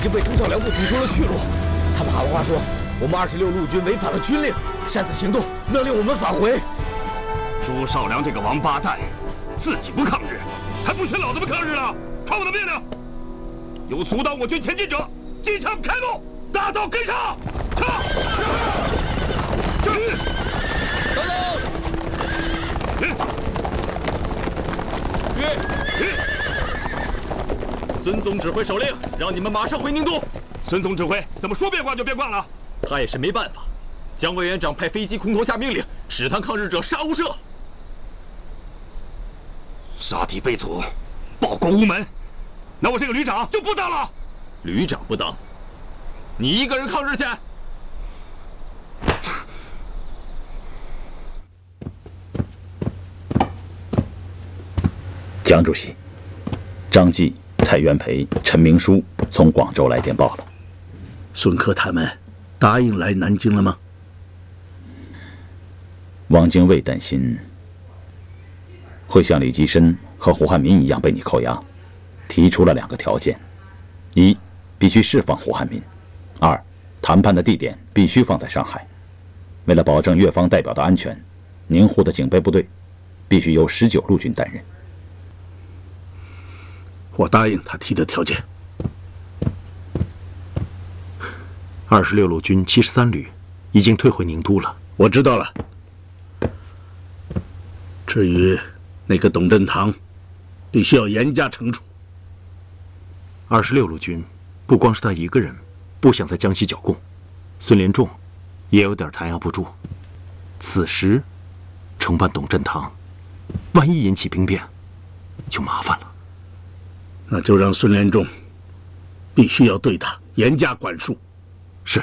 是被朱少良部堵住了去路。他们喊话说，我们26路军违反了军令，擅自行动，勒令我们返回。 朱少良这个王八蛋，自己不抗日，还不许老子们抗日了！传我的命令，有阻挡我军前进者，机枪开路，大刀跟上，撤！等孙总指挥手令，让你们马上回宁都。 孙总指挥怎么说变卦就变卦了？ 他也是没办法。蒋委员长派飞机空投下命令，使他抗日者杀无赦。 杀敌被阻，报国无门，那我这个旅长就不当了。 旅长不当，你一个人抗日去。 蒋主席，张继、蔡元培、陈明书从广州来电报了。 孙科他们答应来南京了吗？ 汪精卫担心会像李济深和胡汉民一样被你扣押，提出了2个条件：一，必须释放胡汉民；二，谈判的地点必须放在上海。为了保证越方代表的安全，宁沪的警备部队必须由19路军担任。 我答应他提的条件。26路军73旅已经退回宁都了，我知道了。至于那个董振堂，必须要严加惩处。26路军不光是他一个人不想在江西剿共，孙连仲也有点弹压不住。此时惩办董振堂，万一引起兵变，就麻烦了。那就让孙连仲必须要对他严加管束。是。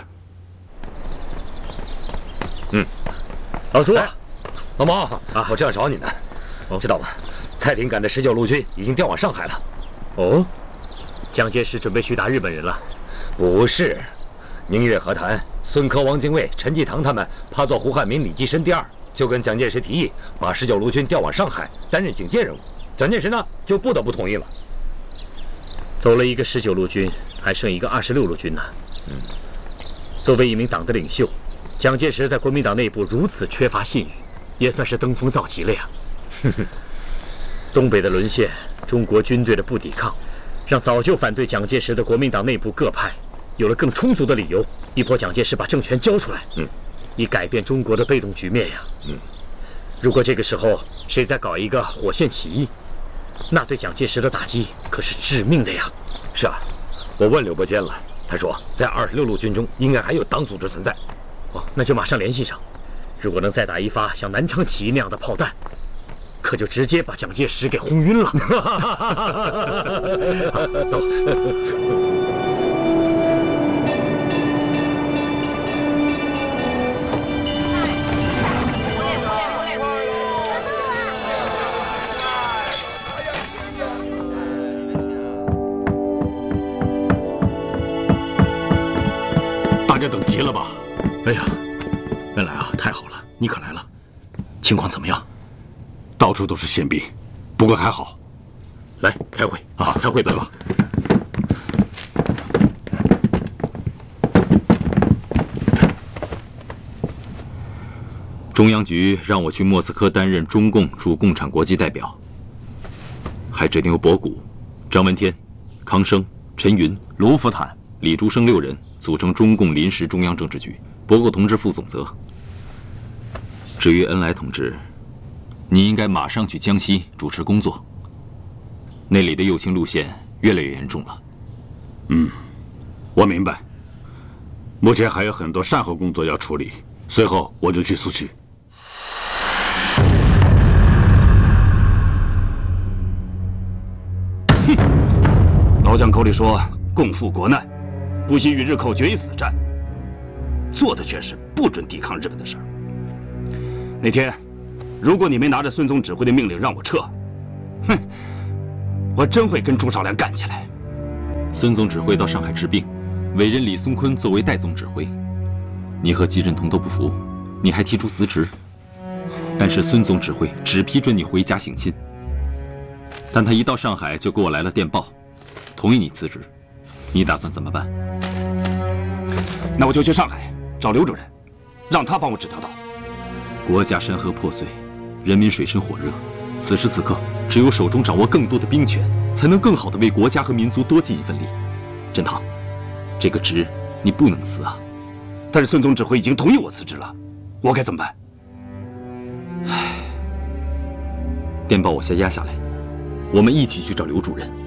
老朱啊，老毛啊，我正要找你呢。知道吗？蔡廷赶的19路军已经调往上海了。 哦，蒋介石准备去打日本人了？ 不是，宁粤和谈，孙科、汪精卫、陈济棠他们怕做胡汉民、李济深第二，就跟蒋介石提议把19路军调往上海担任警戒任务。蒋介石呢，就不得不同意了。 走了一个19路军，还剩一个26路军呢。作为一名党的领袖，蒋介石在国民党内部如此缺乏信誉，也算是登峰造极了呀。东北的沦陷，中国军队的不抵抗，让早就反对蒋介石的国民党内部各派有了更充足的理由，逼迫蒋介石把政权交出来，以改变中国的被动局面呀。如果这个时候谁再搞一个火线起义，那对蒋介石的打击可是致命的呀。 是啊，我问柳伯坚了，他说在26路军中应该还有党组织存在。 哦，那就马上联系上。如果能再打一发像南昌起义那样的炮弹，可就直接把蒋介石给轰晕了。走。 大家等急了吧？哎呀，原来啊，太好了，你可来了。情况怎么样？ 到处都是宪兵，不过还好。 来开会啊，开会吧。 中央局让我去莫斯科担任中共驻共产国际代表，还指定由博古、张闻天、康生、陈云、卢福坦、李竹生6人组成中共临时中央政治局，博古同志负总责。至于恩来同志，你应该马上去江西主持工作，那里的右倾路线越来越严重了。 我明白。目前还有很多善后工作要处理，随后我就去苏区。老蒋口里说共赴国难，不惜与日寇决一死战，做的却是不准抵抗日本的事儿。那天，如果你没拿着孙总指挥的命令让我撤，我真会跟朱少良干起来。 孙总指挥到上海治病，委任李松昆作为代总指挥，你和季振同都不服，你还提出辞职。但是孙总指挥只批准你回家省亲，但他一到上海就给我来了电报，同意你辞职。 你打算怎么办？那我就去上海找刘主任，让他帮我指条道。国家山河破碎，人民水深火热，此时此刻，只有手中掌握更多的兵权，才能更好地为国家和民族多尽一份力。振堂，这个职你不能辞啊！但是孙总指挥已经同意我辞职了，我该怎么办？唉，电报我先压下来，我们一起去找刘主任。